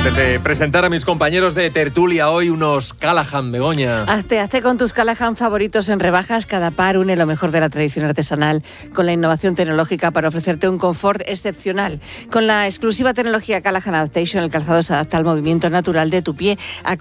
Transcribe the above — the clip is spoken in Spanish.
Antes de presentar a mis compañeros de tertulia hoy, unos Callahan, Begoña. Hazte con tus Callahan favoritos en rebajas. Cada par une lo mejor de la tradición artesanal con la innovación tecnológica para ofrecerte un confort excepcional. Con la exclusiva tecnología Callahan Adaptation, el calzado se adapta al movimiento natural de tu pie,